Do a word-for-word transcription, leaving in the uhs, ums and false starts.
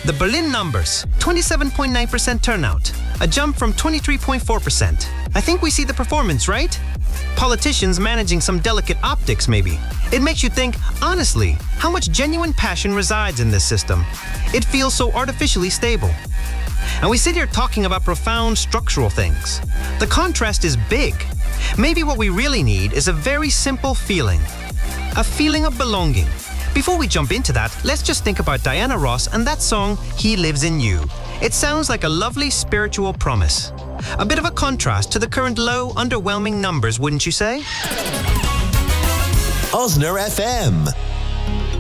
The Berlin numbers, twenty-seven point nine percent turnout, a jump from twenty-three point four percent. I think we see the performance, right? Politicians managing some delicate optics, maybe. It makes you think, honestly, how much genuine passion resides in this system. It feels so artificially stable. And we sit here talking about profound structural things. The contrast is big. Maybe what we really need is a very simple feeling. A feeling of belonging. Before we jump into that, let's just think about Diana Ross and that song, He Lives in You. It sounds like a lovely spiritual promise. A bit of a contrast to the current low, underwhelming numbers, wouldn't you say? Osner F M.